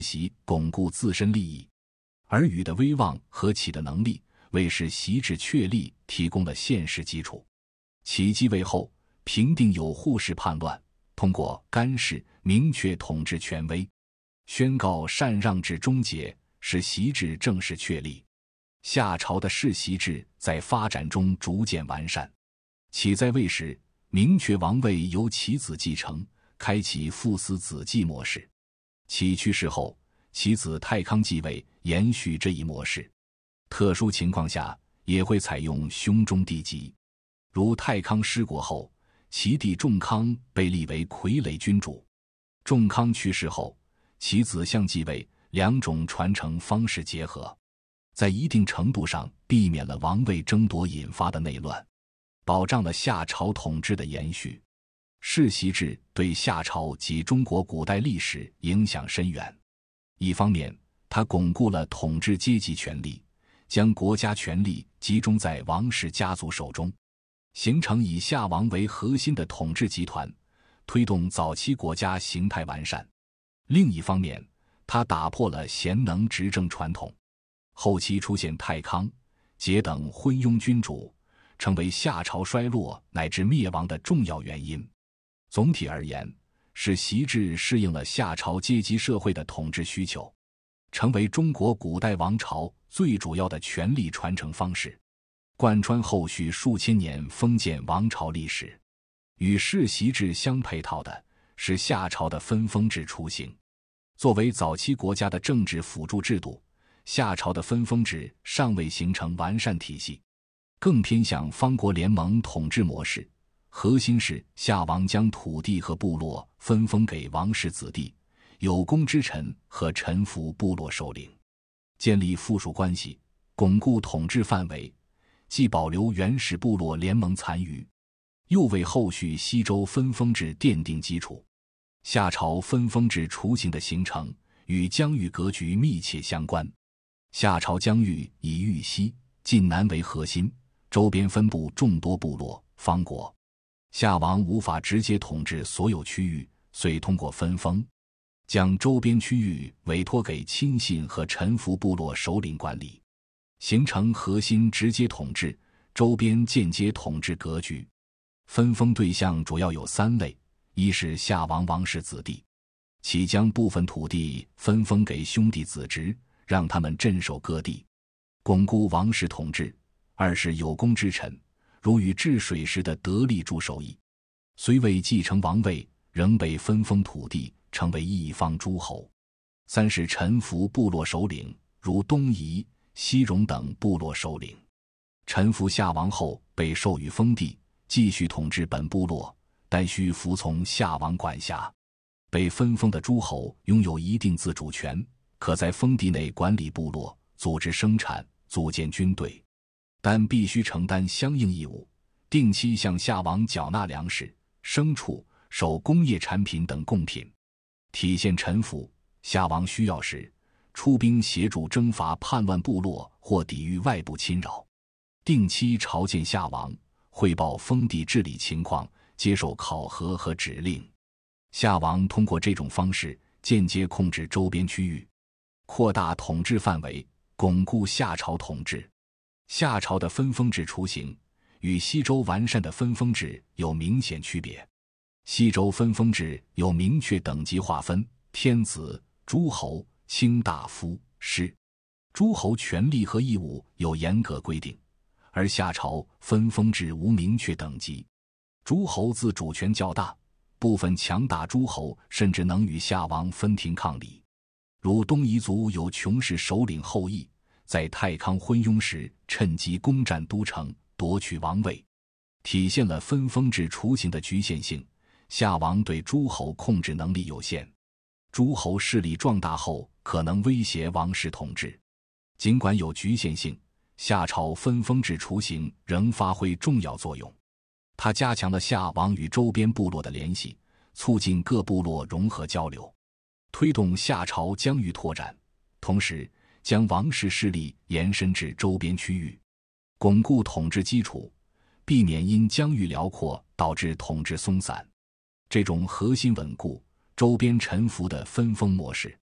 习巩固自身利益。而禹的威望和启的能力为世袭制确立提供了现实基础。启继位后，平定有扈氏叛乱，通过干氏明确统治权威，宣告禅让制终结，使袭制正式确立。夏朝的世袭制在发展中逐渐完善。启在位时，明确王位由其子继承，开启父死子继模式。启去世后，其子太康继位，延续这一模式。特殊情况下也会采用兄终弟及，如太康失国后，其弟仲康被立为傀儡君主。仲康去世后，其子相继位，两种传承方式结合，在一定程度上避免了王位争夺引发的内乱，保障了夏朝统治的延续。世袭制对夏朝及中国古代历史影响深远。一方面，它巩固了统治阶级权力，将国家权力集中在王室家族手中，形成以夏王为核心的统治集团，推动早期国家形态完善。另一方面，它打破了贤能执政传统，后期出现太康、桀等昏庸君主，成为夏朝衰落乃至灭亡的重要原因。总体而言，世袭制适应了夏朝阶级社会的统治需求，成为中国古代王朝最主要的权力传承方式，贯穿后续数千年封建王朝历史。与世袭制相配套的是夏朝的分封制雏形。作为早期国家的政治辅助制度，夏朝的分封制尚未形成完善体系，更偏向方国联盟统治模式。核心是夏王将土地和部落分封给王室子弟、有功之臣和臣服部落首领，建立附属关系，巩固统治范围，既保留原始部落联盟残余，又为后续西周分封制奠定基础。夏朝分封制雏形的形成与疆域格局密切相关。夏朝疆域以豫西、晋南为核心，周边分布众多部落、方国。夏王无法直接统治所有区域，遂通过分封，将周边区域委托给亲信和臣服部落首领管理，形成核心直接统治、周边间接统治格局。分封对象主要有三类：一是夏王王室子弟，其将部分土地分封给兄弟子侄，让他们镇守各地，巩固王室统治；二是有功之臣，如禹治水时的得力助手矣，虽未继承王位，仍被分封土地，成为一方诸侯；三是臣服部落首领，如东夷、西戎等部落首领，臣服夏王后被授予封地，继续统治本部落，但需服从夏王管辖。被分封的诸侯拥有一定自主权，可在封地内管理部落，组织生产，组建军队，但必须承担相应义务，定期向夏王缴纳粮食、牲畜、手工业产品等贡品。体现臣服，夏王需要时，出兵协助征伐叛乱部落或抵御外部侵扰，定期朝见夏王，汇报封地治理情况，接受考核和指令。夏王通过这种方式间接控制周边区域，扩大统治范围，巩固夏朝统治。夏朝的分封制雏形与西周完善的分封制有明显区别。西周分封制有明确等级划分，天子、诸侯、卿大夫、士。诸侯权力和义务有严格规定，而夏朝分封制无明确等级，诸侯自主权较大，部分强大诸侯甚至能与夏王分庭抗礼。如东夷族有穷氏首领后羿，在太康昏庸时趁机攻占都城，夺取王位，体现了分封制雏形的局限性。夏王对诸侯控制能力有限，诸侯势力壮大后可能威胁王室统治。尽管有局限性，夏朝分封制雏形仍发挥重要作用。它加强了夏王与周边部落的联系，促进各部落融合交流，推动夏朝疆域拓展，同时将王室势力延伸至周边区域，巩固统治基础，避免因疆域辽阔导致统治松散。这种核心稳固、周边臣服的分封模式，